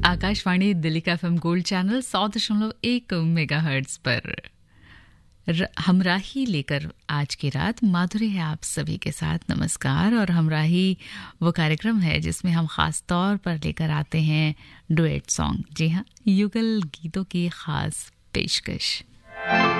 आकाशवाणी दिल्ली का FM gold channel 100.1 megahertz पर हमराही लेकर आज की रात माधुरी है आप सभी के साथ। नमस्कार। और हमराही वो कार्यक्रम है जिसमें हम खास तौर पर लेकर आते हैं डुएट सॉन्ग। जी हाँ, युगल गीतों की खास पेशकश।